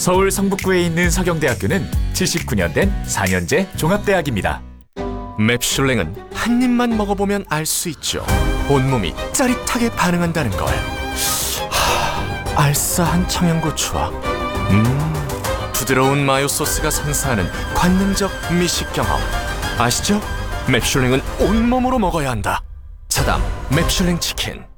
서울 성북구에 있는 서경대학교는 79년 된 4년제 종합대학입니다. 맵슐랭은 한 입만 먹어보면 알 수 있죠. 온몸이 짜릿하게 반응한다는 걸. 알싸한 청양고추와 부드러운 마요 소스가 선사하는 관능적 미식 경험. 아시죠? 맵슐랭은 온몸으로 먹어야 한다. 차담 맵슐랭 치킨.